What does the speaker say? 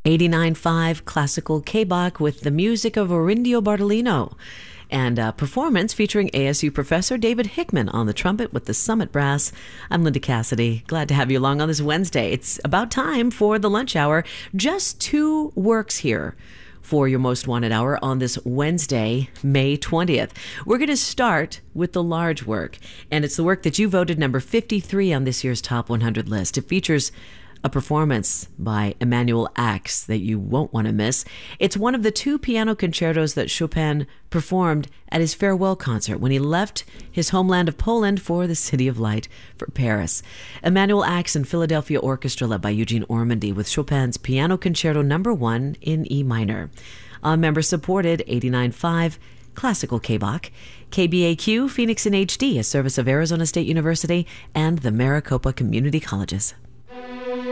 89.5 Classical K-Bach with the music of Orindio Bartolino. And a performance featuring ASU professor David Hickman on the trumpet with the Summit Brass. I'm Linda Cassidy. Glad to have you along on this Wednesday. It's about time for the lunch hour. Just two works here for your Most Wanted Hour on this Wednesday, May 20th. We're going to start with the large work, and it's the work that you voted number 53 on this year's Top 100 list. It features a performance by Emanuel Ax that you won't want to miss. It's one of the two piano concertos that Chopin performed at his farewell concert when he left his homeland of Poland for the City of Light for Paris. Emanuel Ax and Philadelphia Orchestra led by Eugene Ormandy with Chopin's Piano Concerto No. 1 in E minor. Member-supported 89.5 Classical K-Bach, KBAQ, Phoenix in HD, a service of Arizona State University and the Maricopa Community Colleges.